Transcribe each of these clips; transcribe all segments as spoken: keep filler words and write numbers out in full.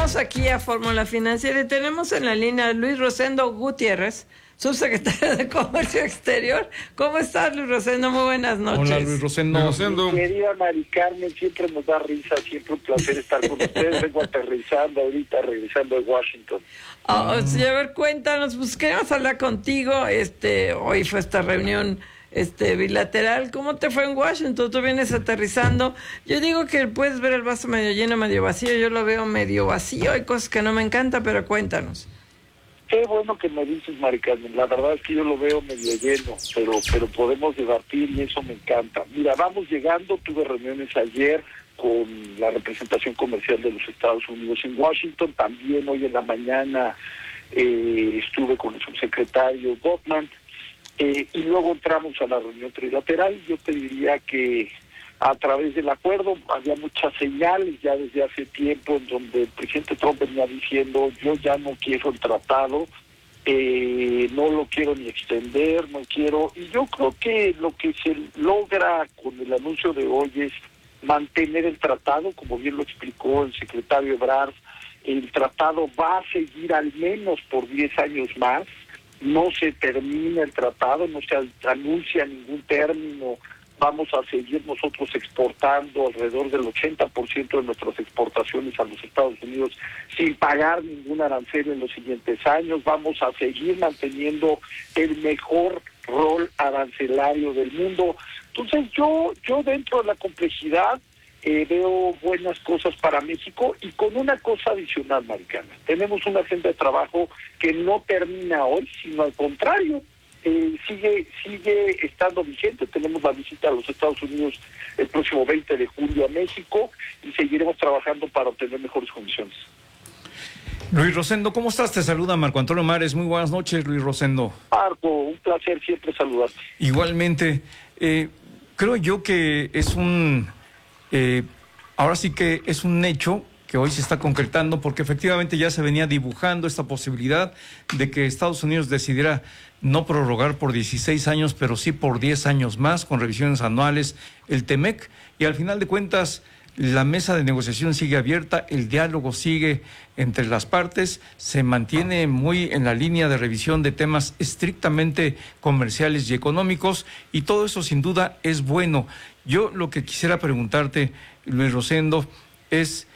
Regresamos aquí a Fórmula Financiera y tenemos en la línea a Luis Rosendo Gutiérrez, subsecretario de Comercio Exterior. ¿Cómo estás, Luis Rosendo? Muy buenas noches. Hola, Luis Rosendo. Rosendo. Mi querida Mari Carmen, siempre nos da risa, siempre un placer estar con ustedes. Vengo aterrizando ahorita, regresando de Washington. Oh, sí, a ver, cuéntanos, pues queremos hablar contigo. Este, hoy fue esta reunión este bilateral. ¿Cómo te fue en Washington? Tú vienes aterrizando. Yo digo que puedes ver el vaso medio lleno, medio vacío. Yo lo veo medio vacío. Hay cosas que no me encantan, pero cuéntanos. Qué bueno que me dices, Mari Carmen. La verdad es que yo lo veo medio lleno, pero pero podemos debatir y eso me encanta. Mira, vamos llegando. Tuve reuniones ayer con la representación comercial de los Estados Unidos en Washington. También hoy en la mañana eh, estuve con el subsecretario Gottman. Eh, y luego entramos a la reunión trilateral. Yo te diría que a través del acuerdo había muchas señales ya desde hace tiempo en donde el presidente Trump venía diciendo: yo ya no quiero el tratado, eh, no lo quiero ni extender, no quiero. Y yo creo que lo que se logra con el anuncio de hoy es mantener el tratado, como bien lo explicó el secretario Ebrard. El tratado va a seguir al menos por diez años más. No se termina el tratado, no se anuncia ningún término. Vamos a seguir nosotros exportando alrededor del ochenta por ciento de nuestras exportaciones a los Estados Unidos sin pagar ningún arancel en los siguientes años. Vamos a seguir manteniendo el mejor rol arancelario del mundo. Entonces yo, yo dentro de la complejidad Eh, veo buenas cosas para México y con una cosa adicional, Maricana. Tenemos una agenda de trabajo que no termina hoy, sino al contrario, eh, sigue sigue estando vigente. Tenemos la visita a los Estados Unidos el próximo veinte de julio a México y seguiremos trabajando para obtener mejores condiciones. Luis Rosendo, ¿cómo estás? Te saluda Marco Antonio Mares. Muy buenas noches, Luis Rosendo. Marco, un placer siempre saludarte. Igualmente, eh, creo yo que es un... Eh, ahora sí que es un hecho que hoy se está concretando, porque efectivamente ya se venía dibujando esta posibilidad de que Estados Unidos decidiera no prorrogar por dieciséis años, pero sí por diez años más, con revisiones anuales, el TEMEC, y al final de cuentas la mesa de negociación sigue abierta, el diálogo sigue entre las partes, se mantiene muy en la línea de revisión de temas estrictamente comerciales y económicos, y todo eso sin duda es bueno. Yo lo que quisiera preguntarte, Luis Rosendo, es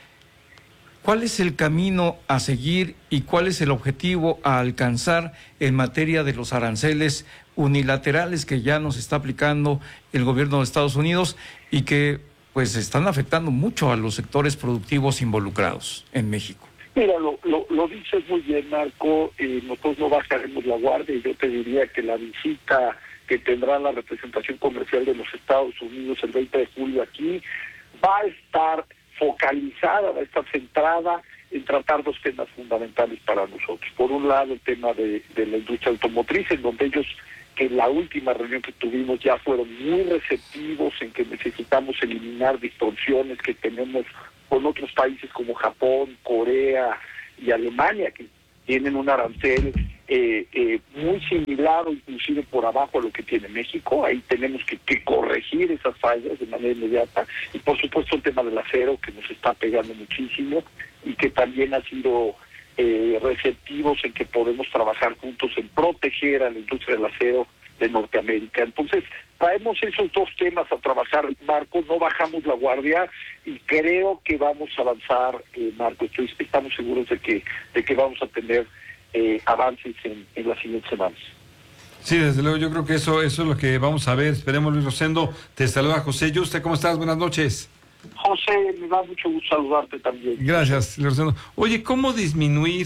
¿cuál es el camino a seguir y cuál es el objetivo a alcanzar en materia de los aranceles unilaterales que ya nos está aplicando el gobierno de Estados Unidos y que pues están afectando mucho a los sectores productivos involucrados en México? Mira, lo, lo, lo dices muy bien, Marco. Eh, nosotros no bajaremos la guardia y yo te diría que la visita que tendrá la representación comercial de los Estados Unidos el veinte de julio aquí va a estar focalizada, va a estar centrada en tratar dos temas fundamentales para nosotros. Por un lado, el tema de, de la industria automotriz, en donde ellos, que en la última reunión que tuvimos, ya fueron muy receptivos en que necesitamos eliminar distorsiones que tenemos con otros países como Japón, Corea y Alemania, que tienen un arancel eh, eh, muy similar o inclusive por abajo a lo que tiene México. Ahí tenemos que, que corregir esas fallas de manera inmediata. Y por supuesto el tema del acero, que nos está pegando muchísimo y que también ha sido eh, receptivos en que podemos trabajar juntos en proteger a la industria del acero de Norteamérica. Entonces, traemos esos dos temas a trabajar, Marco, no bajamos la guardia y creo que vamos a avanzar, eh, Marco. Estoy, estamos seguros de que de que vamos a tener eh, avances en, en las siguientes semanas. Sí, desde luego, yo creo que eso, eso es lo que vamos a ver. Esperemos, Luis Rosendo. Te saluda José Yuste. ¿Cómo estás? Buenas noches. José, me da mucho gusto saludarte también. Gracias, Luis Rosendo. Oye, ¿cómo disminuir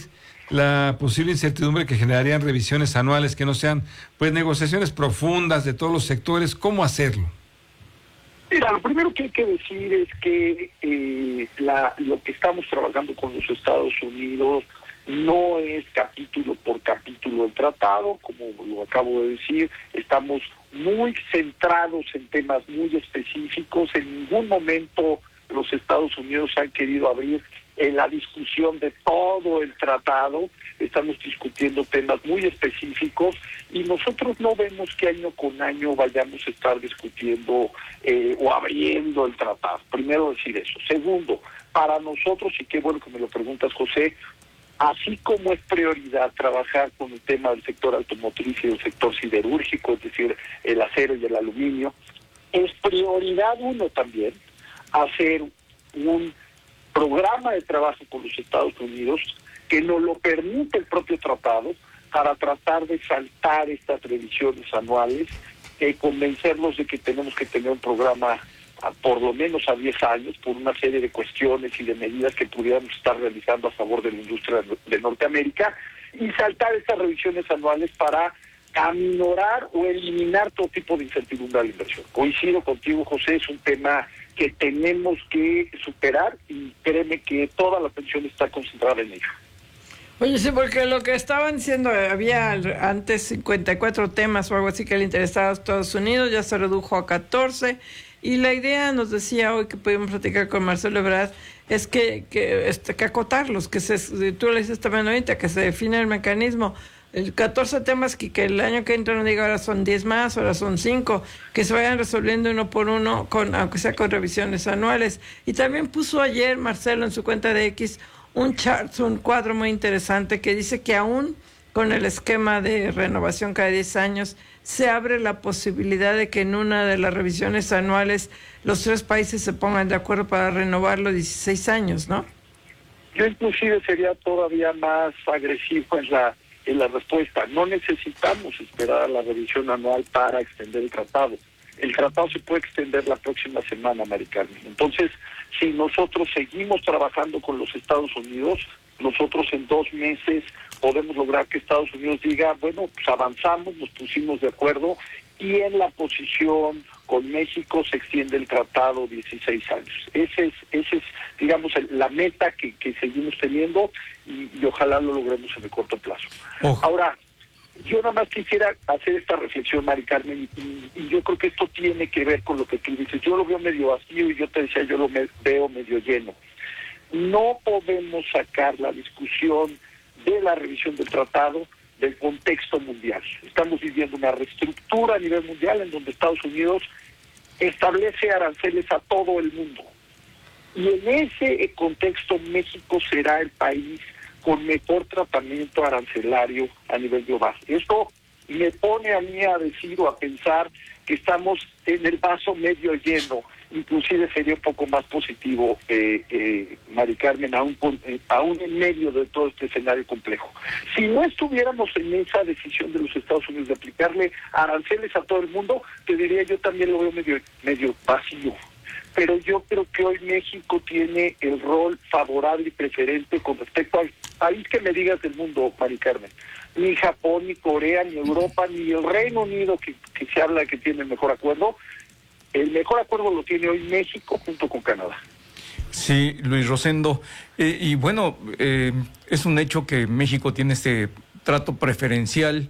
la posible incertidumbre que generarían revisiones anuales que no sean pues negociaciones profundas de todos los sectores? ¿Cómo hacerlo? Mira, lo primero que hay que decir es que eh, la, lo que estamos trabajando con los Estados Unidos no es capítulo por capítulo del tratado, como lo acabo de decir. Estamos muy centrados en temas muy específicos. En ningún momento los Estados Unidos han querido abrir en la discusión de todo el tratado, estamos discutiendo temas muy específicos y nosotros no vemos que año con año vayamos a estar discutiendo eh, o abriendo el tratado. Primero decir eso. Segundo, para nosotros, y qué bueno que me lo preguntas, José, así como es prioridad trabajar con el tema del sector automotriz y del sector siderúrgico, es decir, el acero y el aluminio, es prioridad uno también hacer un programa de trabajo con los Estados Unidos que nos lo permite el propio tratado para tratar de saltar estas revisiones anuales, eh, convencernos de que tenemos que tener un programa a, por lo menos a diez años por una serie de cuestiones y de medidas que pudiéramos estar realizando a favor de la industria de Norteamérica y saltar estas revisiones anuales para aminorar o eliminar todo tipo de incertidumbre a la inversión. Coincido contigo, José, es un tema que tenemos que superar y créeme que toda la atención está concentrada en ello. Oye, sí, porque lo que estaban diciendo, había antes cincuenta y cuatro temas o algo así que le interesaba a Estados Unidos, ya se redujo a catorce, y la idea, nos decía hoy que pudimos platicar con Marcelo Ebrard, es que, que, este, que acotarlos, que se, tú le dices también ahorita, que se define el mecanismo. El catorce temas que, que el año que entra no diga ahora son diez más, ahora son cinco, que se vayan resolviendo uno por uno, con aunque sea con revisiones anuales. Y también puso ayer Marcelo en su cuenta de X un chart, un cuadro muy interesante que dice que aún con el esquema de renovación cada diez años, se abre la posibilidad de que en una de las revisiones anuales los tres países se pongan de acuerdo para renovarlo dieciséis años, ¿no? Yo inclusive sería todavía más agresivo en la en la respuesta. No necesitamos esperar a la revisión anual para extender el tratado. El tratado se puede extender la próxima semana, Mari Carmen. Entonces, si nosotros seguimos trabajando con los Estados Unidos, nosotros en dos meses podemos lograr que Estados Unidos diga, bueno, pues avanzamos, nos pusimos de acuerdo y en la posición con México se extiende el tratado dieciséis años. Ese es, ese es digamos, el, la meta que, que seguimos teniendo y, y ojalá lo logremos en el corto plazo. Oh. Ahora, yo nada más quisiera hacer esta reflexión, Mari Carmen, y, y yo creo que esto tiene que ver con lo que tú dices. Yo lo veo medio vacío y yo te decía, yo lo me, veo medio lleno. No podemos sacar la discusión de la revisión del tratado del contexto mundial. Estamos viviendo una reestructura a nivel mundial en donde Estados Unidos establece aranceles a todo el mundo. Y en ese contexto México será el país con mejor tratamiento arancelario a nivel global. Esto me pone a mí a decir o a pensar que estamos en el vaso medio lleno. Inclusive sería un poco más positivo, eh, eh, Mari Carmen, aún, eh, aún en medio de todo este escenario complejo. Si no estuviéramos en esa decisión de los Estados Unidos de aplicarle aranceles a todo el mundo, te diría yo también lo veo medio, medio vacío. Pero yo creo que hoy México tiene el rol favorable y preferente con respecto al país que me digas del mundo, Mari Carmen. Ni Japón, ni Corea, ni Europa, ni el Reino Unido, que, que se habla que tiene el mejor acuerdo. El mejor acuerdo lo tiene hoy México junto con Canadá. Sí, Luis Rosendo. Eh, y bueno, eh, es un hecho que México tiene este trato preferencial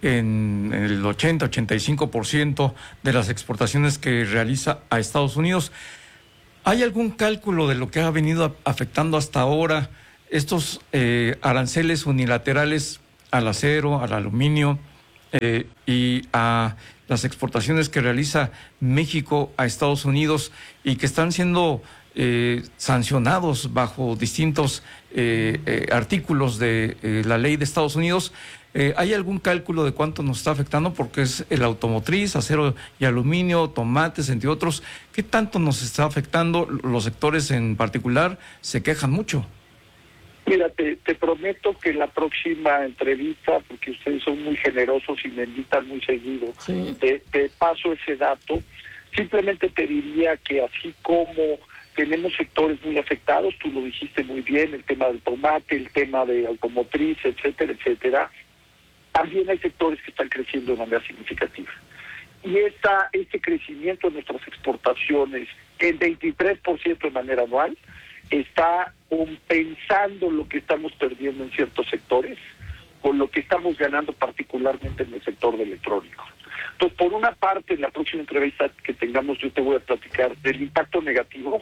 en el ochenta, ochenta y cinco por ciento de las exportaciones que realiza a Estados Unidos. ¿Hay algún cálculo de lo que ha venido afectando hasta ahora estos eh, aranceles unilaterales al acero, al aluminio eh, y a las exportaciones que realiza México a Estados Unidos y que están siendo eh, sancionados bajo distintos eh, eh, artículos de eh, la ley de Estados Unidos? Eh, ¿Hay algún cálculo de cuánto nos está afectando? Porque es el automotriz, acero y aluminio, tomates, entre otros. ¿Qué tanto nos está afectando? Los sectores en particular se quejan mucho. Mira, te, te prometo que la próxima entrevista, porque ustedes son muy generosos y me invitan muy seguido, sí. te, te paso ese dato. Simplemente te diría que así como tenemos sectores muy afectados, tú lo dijiste muy bien, el tema del tomate, el tema de automotriz, etcétera, etcétera, también hay sectores que están creciendo de manera significativa. Y esta, este crecimiento de nuestras exportaciones en veintitrés por ciento de manera anual está compensando lo que estamos perdiendo en ciertos sectores con lo que estamos ganando particularmente en el sector de electrónicos. Entonces, por una parte, en la próxima entrevista que tengamos yo te voy a platicar del impacto negativo,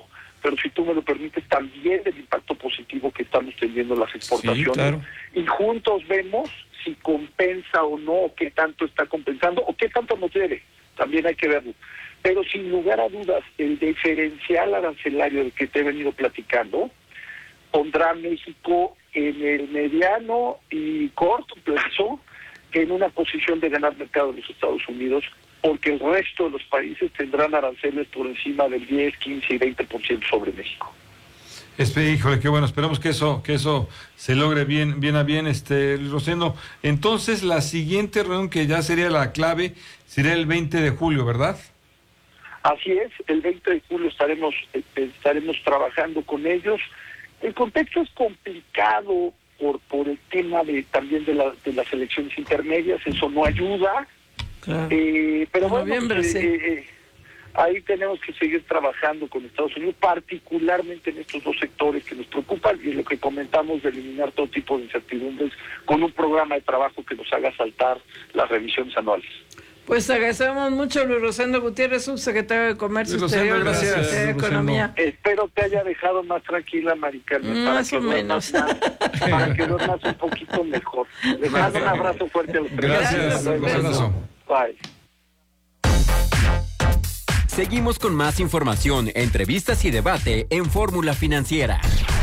pero si tú me lo permites, también del impacto positivo que estamos teniendo las exportaciones. Sí, claro. Y juntos vemos si compensa o no, o qué tanto está compensando, o qué tanto nos debe. También hay que verlo. Pero sin lugar a dudas, el diferencial arancelario del que te he venido platicando pondrá a México en el mediano y corto plazo en una posición de ganar mercado en los Estados Unidos, porque el resto de los países tendrán aranceles por encima del diez, quince y veinte por ciento sobre México. Espe, híjole, qué bueno, esperemos que eso, que eso se logre bien, bien a bien, este, Luis Rosendo. Entonces, la siguiente reunión, que ya sería la clave, sería el veinte de julio, ¿verdad? Así es, el veinte de julio estaremos, estaremos trabajando con ellos. El contexto es complicado por por el tema de también de, la, de las elecciones intermedias, eso no ayuda. Claro. Eh, pero bueno, Noviembre, pues, sí. eh, eh, ahí tenemos que seguir trabajando con Estados Unidos, particularmente en estos dos sectores que nos preocupan, y en lo que comentamos de eliminar todo tipo de incertidumbres con un programa de trabajo que nos haga saltar las revisiones anuales. Pues agradecemos mucho a Luis Rosendo Gutiérrez, subsecretario de Comercio Luis Rosendo, Exterior, gracias, Secretaría de Luis Economía. Espero te haya dejado más tranquila, Mari Carmen, Más para o que menos. duermas más, para que duermas un poquito mejor. Les mando un abrazo fuerte a los tres. Gracias, Gracias, un abrazo. Bye. Seguimos con más información, entrevistas y debate en Fórmula Financiera.